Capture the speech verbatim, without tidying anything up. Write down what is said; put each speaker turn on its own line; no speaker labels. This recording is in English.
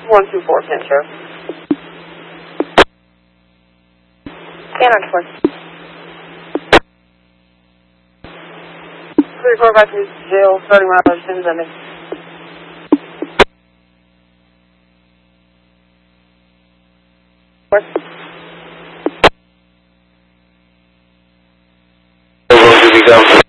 one two four, Kent Sheriff. Canine four. three four five two, jail, starting mileage, Sims ending. What?
Where did he go?